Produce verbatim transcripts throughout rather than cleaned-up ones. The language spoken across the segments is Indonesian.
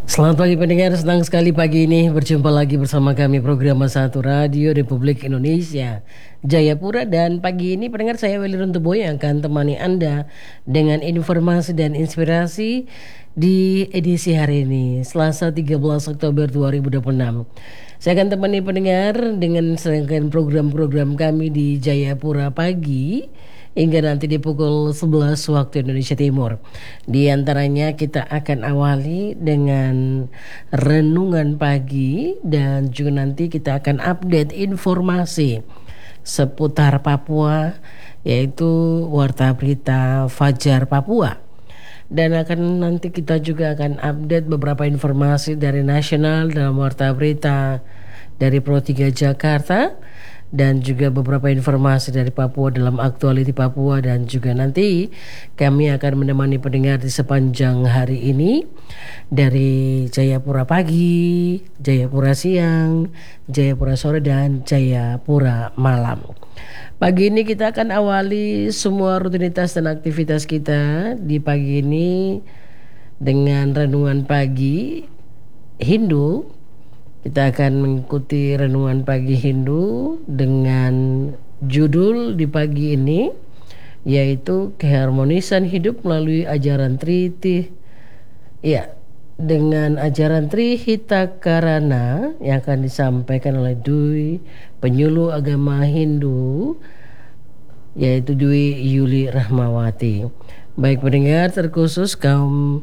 Selamat pagi pendengar, senang sekali pagi ini berjumpa lagi bersama kami program Satu Radio Republik Indonesia Jayapura. Dan pagi ini pendengar, saya Welly Runtuboy yang akan temani Anda dengan informasi dan inspirasi di edisi hari ini, Selasa tiga belas Oktober dua ribu dua puluh enam. Saya akan temani pendengar dengan serangkaian program-program kami di Jayapura pagi hingga nanti di pukul sebelas waktu Indonesia Timur. Di antaranya kita akan awali dengan renungan pagi dan juga nanti kita akan update informasi seputar Papua, yaitu Warta Berita Fajar Papua. Dan akan nanti kita juga akan update beberapa informasi dari nasional dalam Warta Berita dari Pro tiga Jakarta, dan juga beberapa informasi dari Papua dalam aktualiti Papua. Dan juga nanti kami akan menemani pendengar di sepanjang hari ini dari Jayapura pagi, Jayapura siang, Jayapura sore, dan Jayapura malam. Pagi ini kita akan awali semua rutinitas dan aktivitas kita di pagi ini dengan renungan pagi Hindu. Kita akan mengikuti renungan pagi Hindu dengan judul di pagi ini, yaitu keharmonisan hidup melalui ajaran Triti. Ya, dengan ajaran Trihitakarana yang akan disampaikan oleh Dwi, penyuluh agama Hindu, yaitu Dwi Yuli Rahmawati. Baik pendengar, terkhusus kaum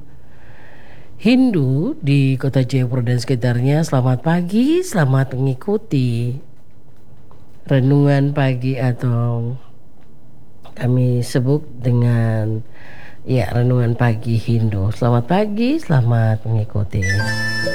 Hindu di kota Jayapura dan sekitarnya, selamat pagi, selamat mengikuti renungan pagi atau kami sebut dengan ya renungan pagi Hindu. Selamat pagi, selamat mengikuti.